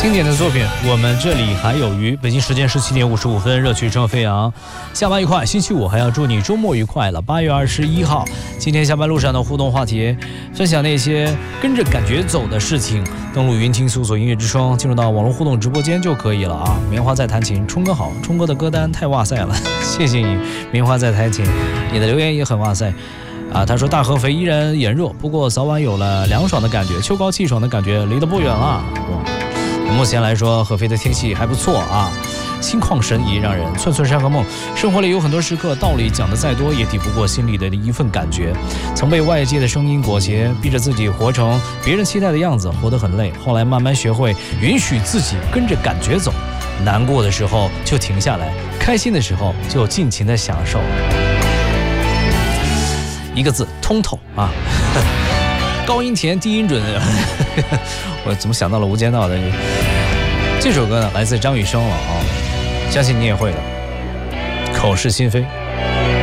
经典的作品，我们这里还有鱼。北京时间17点55分，热曲正飞扬。下班愉快，星期五还要祝你周末愉快了。8月21号，今天下班路上的互动话题，分享那些跟着感觉走的事情。登录云听搜索音乐之声，进入到网络互动直播间就可以了啊。棉花在弹琴，冲哥好，冲哥的歌单太哇塞了，谢谢你。棉花在弹琴，你的留言也很哇塞。他说大合肥依然炎热，不过早晚有了凉爽的感觉，秋高气爽的感觉离得不远了。目前来说，合肥的天气还不错啊，心旷神怡，让人寸寸山河梦。生活里有很多时刻，道理讲得再多，也抵不过心里的一份感觉。曾被外界的声音裹挟，逼着自己活成别人期待的样子，活得很累。后来慢慢学会允许自己跟着感觉走，难过的时候就停下来，开心的时候就尽情的享受。一个字，通透啊。高音甜，低音准。我怎么想到了《无间道》的这首歌呢？来自张雨生了啊，相信你也会的。口是心非。